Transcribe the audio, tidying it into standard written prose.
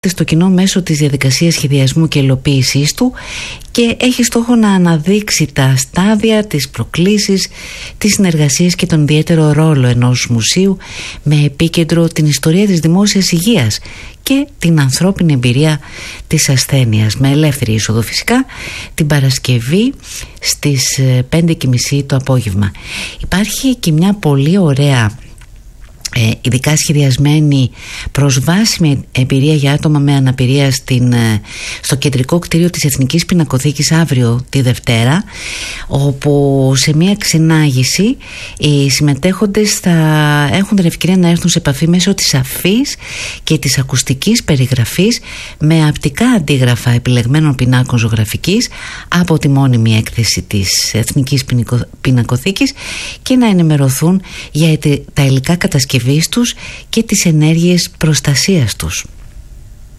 στο κοινό μέσω της διαδικασίας σχεδιασμού και υλοποίησής του και έχει στόχο να αναδείξει τα στάδια, τις προκλήσεις, τις συνεργασίες και τον ιδιαίτερο ρόλο ενός μουσείου με επίκεντρο την ιστορία της δημόσιας υγείας και την ανθρώπινη εμπειρία της ασθένειας, με ελεύθερη είσοδο φυσικά την Παρασκευή στις 5:30 το απόγευμα. Υπάρχει και μια πολύ ωραία ειδικά σχεδιασμένη προσβάσιμη εμπειρία για άτομα με αναπηρία στο κεντρικό κτίριο της Εθνικής Πινακοθήκης αύριο τη Δευτέρα, όπου σε μια ξενάγηση οι συμμετέχοντες θα έχουν την ευκαιρία να έρθουν σε επαφή μέσω της αφής και της ακουστικής περιγραφής με απτικά αντίγραφα επιλεγμένων πινάκων ζωγραφικής από τη μόνιμη έκθεση της Εθνικής Πινακοθήκης και να ενημερωθούν για τα υλικά κατασκευής τους και τις ενέργειες προστασίας τους.